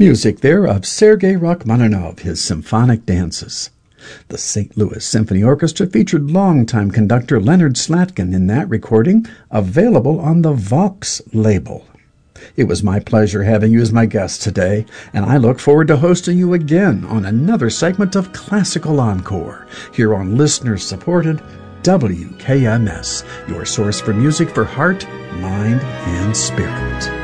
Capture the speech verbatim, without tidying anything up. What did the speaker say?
Music there of Sergei Rachmaninoff, his symphonic dances. The Saint Louis Symphony Orchestra featured longtime conductor Leonard Slatkin in that recording, available on the Vox label. It was my pleasure having you as my guest today, and I look forward to hosting you again on another segment of Classical Encore, here on listener-supported W K M S, your source for music for heart, mind, and spirit.